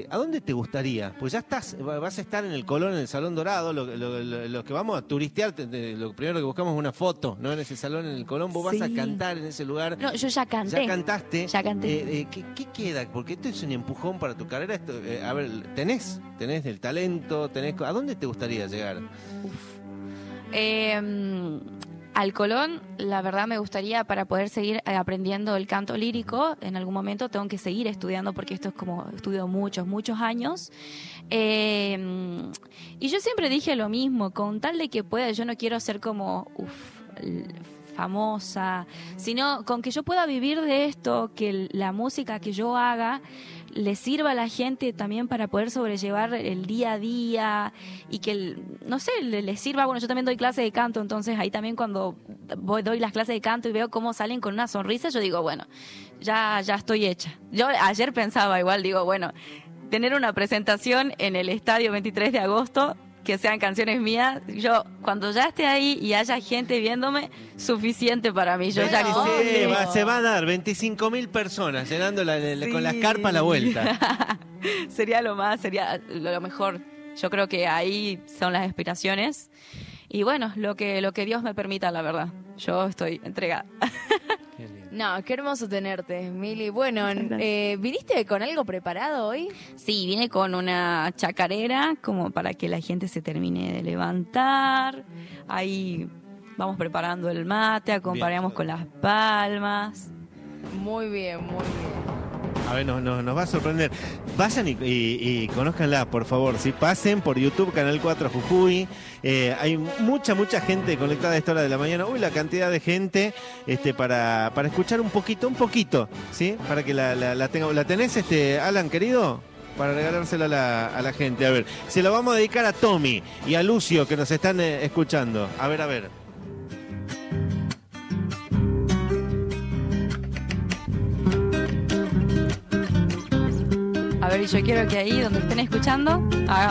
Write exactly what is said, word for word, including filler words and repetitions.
¿a dónde te gustaría? Pues ya estás, vas a estar en el Colón, en el Salón Dorado, los lo, lo, lo que vamos a turistear, lo primero que buscamos es una foto, ¿no? En ese salón, en el Colón, vos Sí. vas a cantar en ese lugar. No, yo ya canté. Ya cantaste. Ya canté. Eh, eh, ¿qué, ¿Qué queda? Porque esto es un empujón para tu carrera. Esto, eh, a ver, ¿tenés? ¿Tenés el talento? Tenés, ¿a dónde te gustaría llegar? Uf. Eh, al Colón, la verdad me gustaría, para poder seguir aprendiendo el canto lírico, en algún momento tengo que seguir estudiando, porque esto es como estudio muchos, muchos años. Eh, y yo siempre dije lo mismo, con tal de que pueda, yo no quiero ser como uf, famosa, sino con que yo pueda vivir de esto, que la música que yo haga le sirva a la gente también para poder sobrellevar el día a día y que, el, no sé, le, le sirva. Bueno, yo también doy clases de canto, entonces ahí también cuando voy, doy las clases de canto y veo cómo salen con una sonrisa, yo digo, bueno, ya, ya estoy hecha. Yo ayer pensaba igual, digo, bueno, tener una presentación en el estadio veintitrés de agosto, que sean canciones mías, yo cuando ya esté ahí y haya gente viéndome, suficiente para mí. Yo ya No, con- sí, va, se va a dar veinticinco mil personas llenando la, la- Sí. con las carpas a la vuelta. Sería lo más, sería lo mejor. Yo creo que ahí son las aspiraciones. Y bueno, lo que, lo que Dios me permita, la verdad. Yo estoy entregada. No, qué hermoso tenerte, Mili. Bueno, Muchas gracias. eh, ¿viniste con algo preparado hoy? Sí, vine con una chacarera como para que la gente se termine de levantar. Ahí vamos preparando el mate, acompañamos Bien. con las palmas. Muy bien, muy bien. A ver, nos, nos, nos va a sorprender. Vayan y, y, y conózcanla, por favor. ¿Sí? Pasen por YouTube, Canal cuatro Jujuy. Eh, hay mucha, mucha gente conectada a esta hora de la mañana. Uy, la cantidad de gente este, para, para escuchar un poquito, un poquito, ¿sí? Para que la, la, la tenga. ¿La tenés, este, Alan, querido? Para regalársela a la, a la gente. A ver, se lo vamos a dedicar a Tommy y a Lucio, que nos están eh, escuchando. A ver, a ver. A ver, y yo quiero que ahí donde estén escuchando, hagan